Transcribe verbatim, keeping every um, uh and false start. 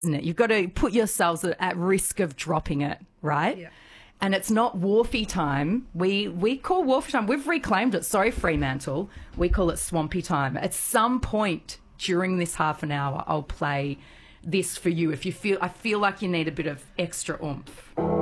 isn't it? You've got to put yourselves at risk of dropping it, right? Yeah. And it's not wharfy time. We we call wharfy time. We've reclaimed it. Sorry, Fremantle. We call it swampy time. At some point during this half an hour, I'll play this for you if you feel. I feel like you need a bit of extra oomph.